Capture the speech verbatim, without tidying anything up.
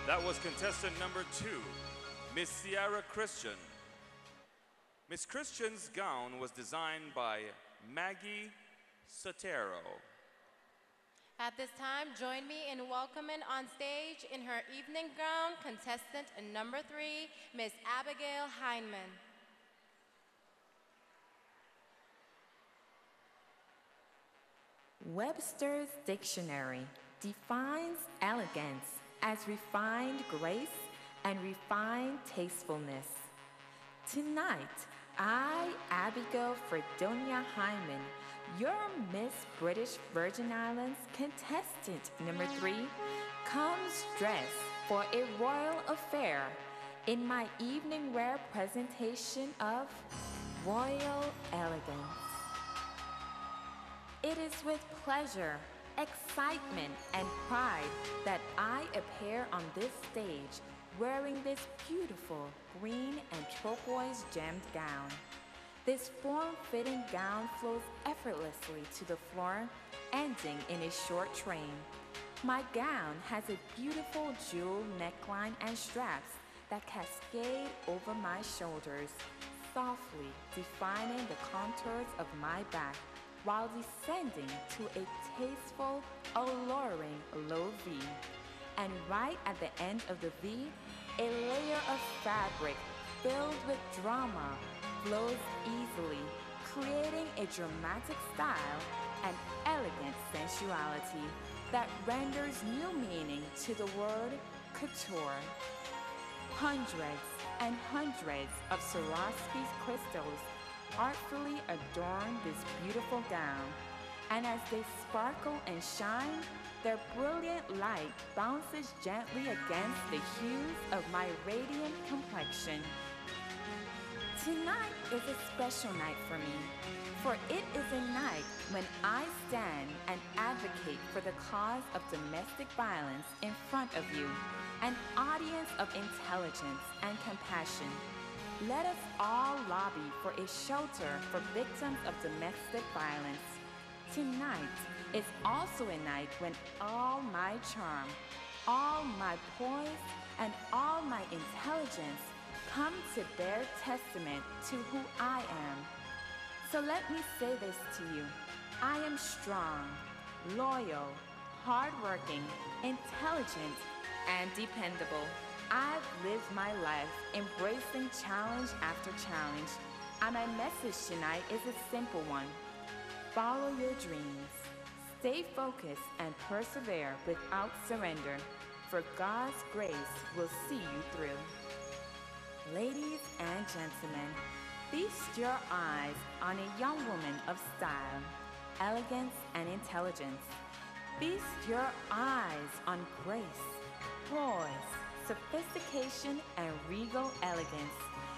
That was contestant number two, Miss Sierra Christian. Miss Christian's gown was designed by Maggie Sotero. At this time, join me in welcoming on stage in her evening gown contestant number three, Miss Abigail Heineman. Webster's Dictionary defines elegance as refined grace and refined tastefulness. Tonight, I, Abigail Fredonia Hyman, your Miss British Virgin Islands contestant number three, comes dressed for a royal affair in my evening wear presentation of Royal Elegance. It is with pleasure, excitement, and pride that I appear on this stage wearing this beautiful green and turquoise gemmed gown. This form-fitting gown flows effortlessly to the floor, ending in a short train. My gown has a beautiful jewel neckline and straps that cascade over my shoulders, softly defining the contours of my back, while descending to a tasteful, alluring low V. And right at the end of the V, a layer of fabric filled with drama flows easily, creating a dramatic style and elegant sensuality that renders new meaning to the word couture. Hundreds and hundreds of Swarovski's crystals artfully adorn this beautiful gown, and as they sparkle and shine, their brilliant light bounces gently against the hues of my radiant complexion. Tonight is a special night for me, for it is a night when I stand and advocate for the cause of domestic violence in front of you, an audience of intelligence and compassion. Let us all lobby for a shelter for victims of domestic violence. Tonight is also a night when all my charm, all my poise, and all my intelligence come to bear testament to who I am. So let me say this to you. I am strong, loyal, hardworking, intelligent, and dependable. I've lived my life embracing challenge after challenge, and my message tonight is a simple one. Follow your dreams. Stay focused and persevere without surrender, for God's grace will see you through. Ladies and gentlemen, feast your eyes on a young woman of style, elegance, and intelligence. Feast your eyes on grace, poise, sophistication, and regal elegance.